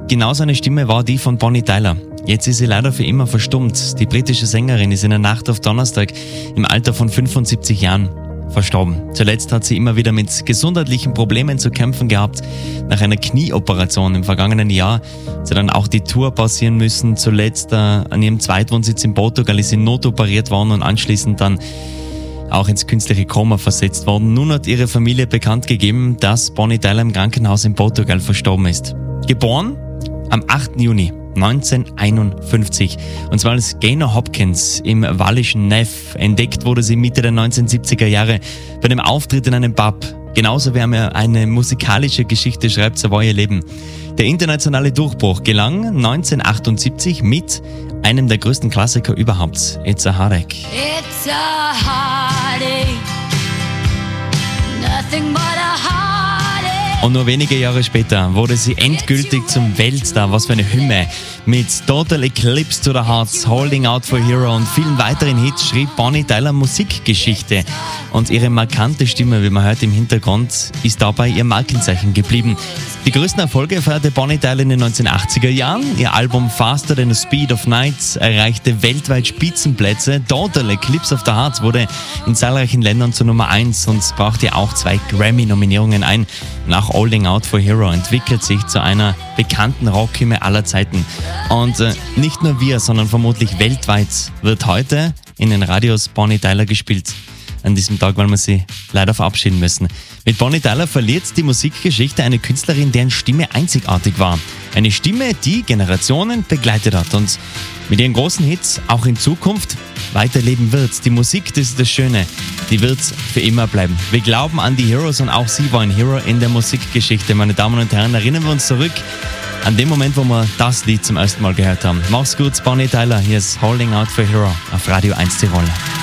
genau seine Stimme war die von Bonnie Tyler. Jetzt ist sie leider für immer verstummt. Die britische Sängerin ist in der Nacht auf Donnerstag im Alter von 75 Jahren verstorben. Zuletzt hat sie immer wieder mit gesundheitlichen Problemen zu kämpfen gehabt. Nach einer Knieoperation im vergangenen Jahr hat sie dann auch die Tour pausieren müssen. Zuletzt an ihrem Zweitwohnsitz in Portugal ist sie notoperiert worden und anschließend dann auch ins künstliche Koma versetzt worden. Nun hat ihre Familie bekannt gegeben, dass Bonnie Tyler im Krankenhaus in Portugal verstorben ist. Geboren am 8. Juni 1951. Und zwar als Gaynor Hopkins im wallischen Neff. Entdeckt wurde sie Mitte der 1970er Jahre bei einem Auftritt in einem Pub. Genauso wie er eine musikalische Geschichte schreibt, so war ihr Leben. Der internationale Durchbruch gelang 1978 mit einem der größten Klassiker überhaupt, It's a Heartache. It's a heartache, nothing but a heartache. Und nur wenige Jahre später wurde sie endgültig zum Weltstar. Was für eine Hymne. Mit Total Eclipse to the Heart, Holding Out for Hero und vielen weiteren Hits schrieb Bonnie Tyler Musikgeschichte. Und ihre markante Stimme, wie man hört im Hintergrund, ist dabei ihr Markenzeichen geblieben. Die größten Erfolge feierte Bonnie Tyler in den 1980er Jahren. Ihr Album Faster Than the Speed of Night erreichte weltweit Spitzenplätze. Total Eclipse of the Heart wurde in zahlreichen Ländern zur Nummer 1 und brachte auch 2 Grammy-Nominierungen ein. Nach Holding Out for Hero entwickelt sich zu einer bekannten Rockhymne aller Zeiten. Und nicht nur wir, sondern vermutlich weltweit wird heute in den Radios Bonnie Tyler gespielt. An diesem Tag, weil wir sie leider verabschieden müssen. Mit Bonnie Tyler verliert die Musikgeschichte eine Künstlerin, deren Stimme einzigartig war. Eine Stimme, die Generationen begleitet hat und mit ihren großen Hits auch in Zukunft weiterleben wird. Die Musik, das ist das Schöne, die wird für immer bleiben. Wir glauben an die Heroes und auch sie war ein Hero in der Musikgeschichte. Meine Damen und Herren, erinnern wir uns zurück an den Moment, wo wir das Lied zum ersten Mal gehört haben. Mach's gut, Bonnie Tyler, hier ist Holding Out for Hero auf Radio 1 Tirol.